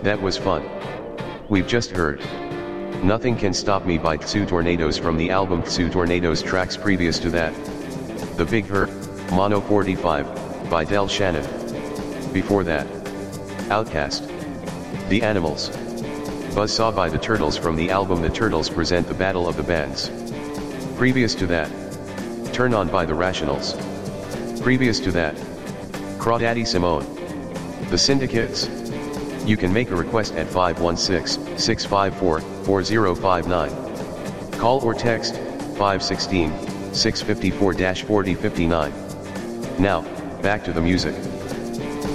That was fun. We've just heard Nothing Can Stop Me by Tsu Tornadoes from the album Tsu Tornadoes. Tracks previous to that: The Big Hurt, Mono 45, by Del Shannon. Before that, Outkast, The Animals, Buzzsaw by The Turtles from the album The Turtles Present the Battle of the Bands. Previous to that, Turn On by The Rationals. Previous to that, Crawdaddy Simone, The Syndicates. You can make a request at 516-654-4059. Call or text 516-654-4059. Now, back to the music.